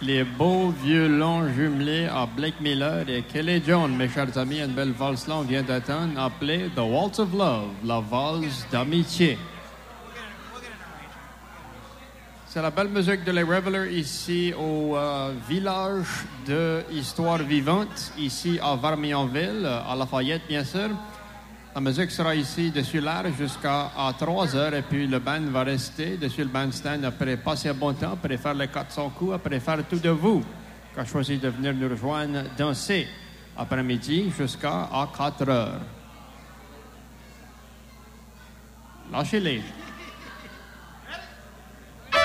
les beaux violons jumelés à Blake Miller et Kelly Jones, mes chers amis. Une belle valse là, on vient d'atteindre, appelée The Waltz of Love, la valse d'amitié. C'est la belle musique de Les Revelers ici au village de Histoire Vivante, ici à Vermionville, à Lafayette, bien sûr. La musique sera ici dessus l'air jusqu'à 3 heures et puis le band va rester dessus le bandstand après passer un bon temps, après faire les 400 coups, après faire tout de vous qui a choisi de venir nous rejoindre danser après-midi jusqu'à 4 heures. Lâchez-les.